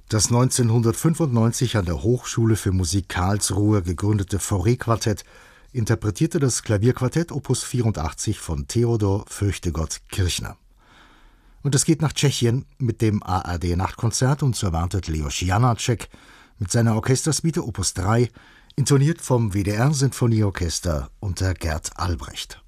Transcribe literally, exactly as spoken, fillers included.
Das neunzehnhundertfünfundneunzig an der Hochschule für Musik Karlsruhe gegründete Fauré-Quartett interpretierte das Klavierquartett Opus vierundachtzig von Theodor Fürchtegott Kirchner. Und es geht nach Tschechien mit dem A R D-Nachtkonzert und so erwartet Leos Janáček mit seiner Orchestersuite Opus drei, intoniert vom W D R-Sinfonieorchester unter Gert Albrecht.